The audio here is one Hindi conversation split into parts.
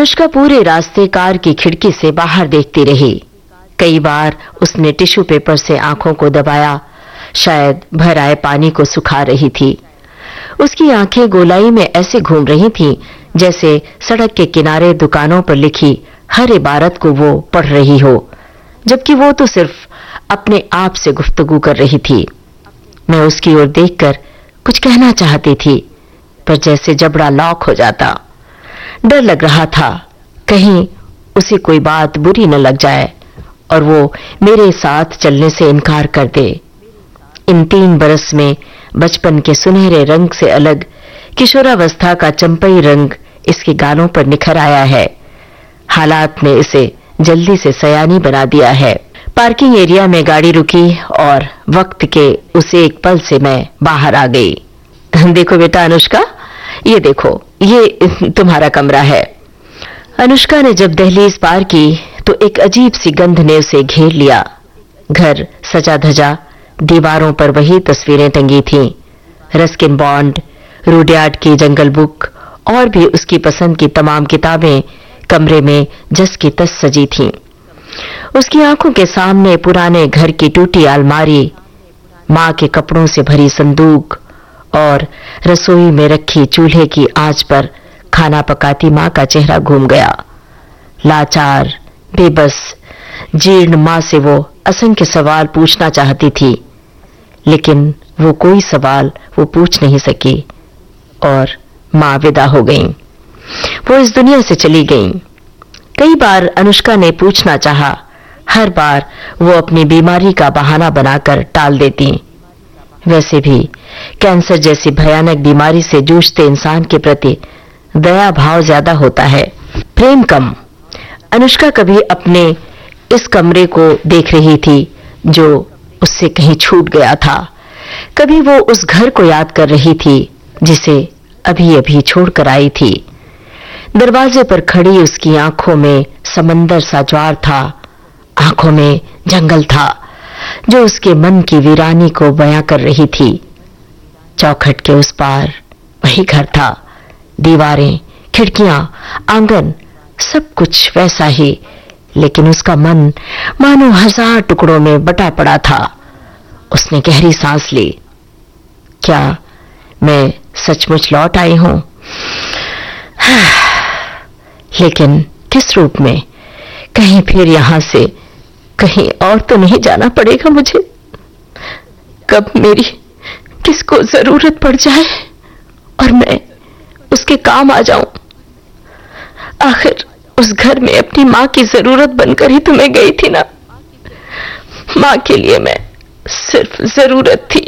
अनुष्का पूरे रास्ते कार की खिड़की से बाहर देखती रही। कई बार उसने टिश्यू पेपर से आंखों को दबाया, शायद भर आए पानी को सुखा रही थी। उसकी आंखें गोलाई में ऐसे घूम रही थीं जैसे सड़क के किनारे दुकानों पर लिखी हर इबारत को वो पढ़ रही हो, जबकि वो तो सिर्फ अपने आप से गुफ्तगू कर रही थी। मैं उसकी ओर देखकर कुछ कहना चाहती थी, पर जैसे जबड़ा लॉक हो जाता। डर लग रहा था कहीं उसे कोई बात बुरी न लग जाए और वो मेरे साथ चलने से इनकार कर दे। इन 3 बरस में बचपन के सुनहरे रंग से अलग किशोरावस्था का चंपई रंग इसके गालों पर निखर आया है। हालात ने इसे जल्दी से सयानी बना दिया है। पार्किंग एरिया में गाड़ी रुकी और वक्त के उस एक पल से मैं बाहर आ गई। देखो बेटा अनुष्का, ये देखो, ये तुम्हारा कमरा है। अनुष्का ने जब दहलीज पार की तो एक अजीब सी गंध ने उसे घेर लिया। घर सजा धजा, दीवारों पर वही तस्वीरें टंगी थीं। रस्किन बॉन्ड, रूडयार्ड की जंगल बुक और भी उसकी पसंद की तमाम किताबें कमरे में जस की तस सजी थीं। उसकी आंखों के सामने पुराने घर की टूटी अलमारी, मां के कपड़ों से भरी संदूक और रसोई में रखी चूल्हे की आंच पर खाना पकाती मां का चेहरा घूम गया। लाचार, बेबस, जीर्ण मां से वो असंख्य सवाल पूछना चाहती थी, लेकिन वो कोई सवाल वो पूछ नहीं सकी और मां विदा हो गईं। वो इस दुनिया से चली गईं। कई बार अनुष्का ने पूछना चाहा, हर बार वो अपनी बीमारी का बहाना बनाकर टाल देती। वैसे भी कैंसर जैसी भयानक बीमारी से जूझते इंसान के प्रति दया भाव ज्यादा होता है, प्रेम कम। अनुष्का कभी अपने इस कमरे को देख रही थी जो उससे कहीं छूट गया था। कभी वो उस घर को याद कर रही थी जिसे अभी अभी छोड़कर आई थी। दरवाजे पर खड़ी उसकी आंखों में समंदर सा ज्वार था, आंखों में जंगल था जो उसके मन की वीरानी को बयां कर रही थी। चौखट के उस पार वही घर था, दीवारें, खिड़कियां, आंगन, सब कुछ वैसा ही, लेकिन उसका मन मानो 1000 टुकड़ों में बटा पड़ा था। उसने गहरी सांस ली। क्या मैं सचमुच लौट आई हूं? लेकिन किस रूप में? कहीं फिर यहां से कहीं और तो नहीं जाना पड़ेगा मुझे? कब मेरी किसको जरूरत पड़ जाए और मैं उसके काम आ जाऊं। आखिर उस घर में अपनी मां की जरूरत बनकर ही तो मैं गई थी ना। मां के लिए मैं सिर्फ जरूरत थी।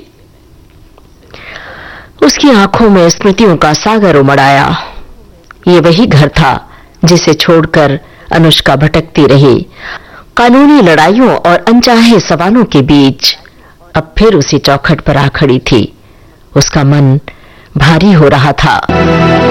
उसकी आंखों में स्मृतियों का सागर उमड़ आया। ये वही घर था जिसे छोड़कर अनुष्का भटकती रही, कानूनी लड़ाइयों और अनचाहे सवालों के बीच। अब फिर उसी चौखट पर आ खड़ी थी। उसका मन भारी हो रहा था।